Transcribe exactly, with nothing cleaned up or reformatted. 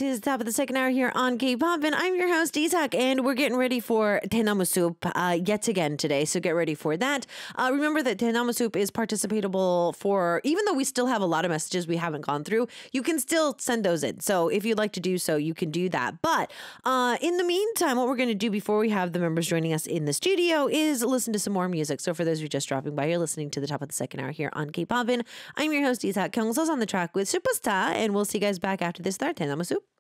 to the top of the second hour here on K-Pop, and I'm your host, Isak, and we're getting ready for Daenamu Soup uh, yet again today, so get ready for that. Uh, remember that Daenamu Soup is participatable for, even though we still have a lot of messages we haven't gone through, you can still send those in. So if you'd like to do so, you can do that. But uh, in the meantime, what we're going to do before we have the members joining us in the studio is listen to some more music. So for those who are just dropping by, you're listening to the top of the second hour here on K-Pop. I'm your host, Isak. Kyungso's on the track with Superstar, and we'll see you guys back after this start. Daenamu Soup.